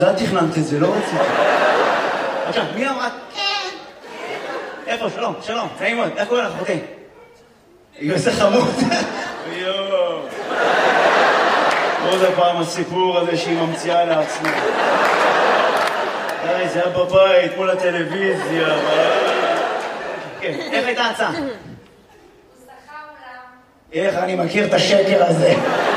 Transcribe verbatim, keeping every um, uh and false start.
לא תכננת את זה, לא רציתי. עכשיו, מי אמרה? כן. איפה? שלום, שלום, נעים מאוד, איך קורא לך? אוקיי. היא עושה חמוד. יואו. עוד הפעם הסיפור הזה שהיא ממציאה לעצמה. די, זה היה בבית, מול הטלוויזיה. כן, איך הייתה ההצעה? הוא שכה אולם. איך אני מכיר את השקר הזה.